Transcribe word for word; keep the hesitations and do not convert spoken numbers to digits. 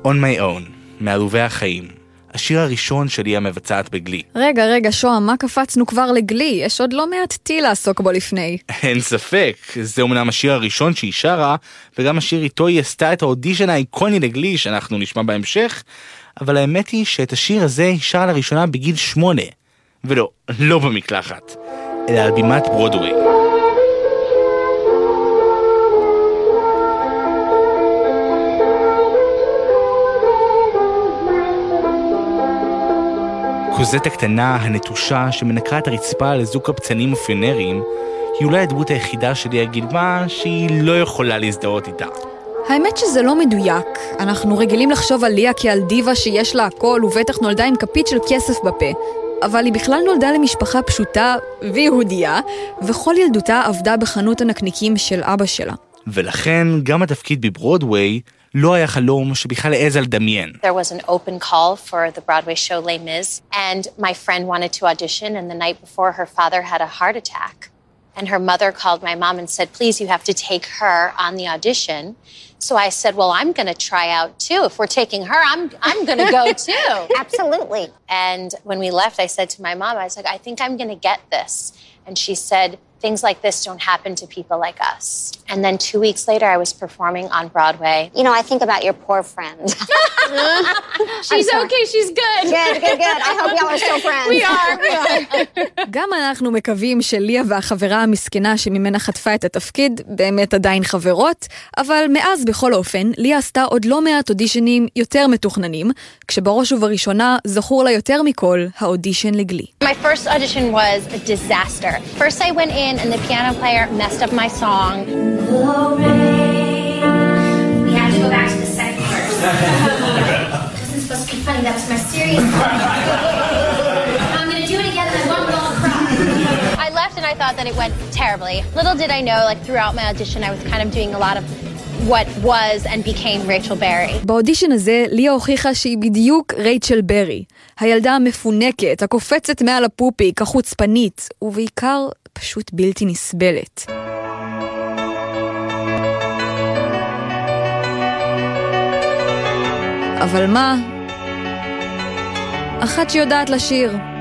On My Own, מעלובי החיים. השיר הראשון שלי המבצעת בגלי. רגע, רגע, שוהם, מה קפצנו כבר לגלי? יש עוד לא מעט טיל לעסוק בו לפני. אין ספק, זה אומנם השיר הראשון שהיא שרה, וגם השיר איתו היא עשתה את האודישן האיקוני לגלי שאנחנו נשמע בהמשך, אבל האמת היא שאת השיר הזה היא שרה לראשונה בגיל שמונה, ולא, לא במקלחת, אלא על בימת ברודווי. קוזט הקטנה, הנטושה, שמנקרה את הרצפה לזוג קבצנים אופיונריים, היא אולי הדמות היחידה שלי הגילמה שהיא לא יכולה להזדהות איתה. האמת שזה לא מדויק. אנחנו רגילים לחשוב על ליה כעל דיבה שיש לה הכל, ובטח נולדה עם כפית של כסף בפה. אבל היא בכלל נולדה למשפחה פשוטה ויהודיה, וכל ילדותה עבדה בחנות הנקניקים של אבא שלה. ולכן גם התפקיד בברודווי לא היה חלום שבכלל העז על דמיין. There was an open call for the Broadway show Les Mis, and my friend wanted to audition, and the night before her father had a heart attack. And her mother called my mom and said, please, you have to take her on the audition. So I said, well, I'm going to try out too. If we're taking her, I'm I'm going to go too. Absolutely. And when we left, I said to my mom, I was like, I think I'm going to get this. And she said, things like this don't happen to people like us. And then two weeks later, I was performing on Broadway. You know, I think about your poor friend. She's okay, she's good. Good, good, good. I hope y'all are still friends. We are, we are. גם אנחנו מקווים שליה והחברה המסכנה שממנה חטפה את התפקיד באמת עדיין חברות, אבל מאז בכל אופן, ליה עשתה עוד לא מעט אודישנים יותר מתוכננים, כשבראש ובראשונה זכור לה יותר מכל האודישן לגלי. My first audition was a disaster. First I went in and the piano player messed up my song. We have to go back to the second verse. This isn't supposed to be funny, that was my serious part. I'm going to do it again and I won't go cry. I left and I thought that it went terribly. Little did I know, like throughout my audition, I was kind of doing a lot of what was and became Rachel Berry. באודישן הזה, ליה הוכיחה שהיא בדיוק רייצ'ל ברי. הילדה המפונקת, הקופצת מעל הפופיק, החוצפנית, ובעיקר פשוט בלתי נסבלת. אבל מה? אחת שיודעת לשיר.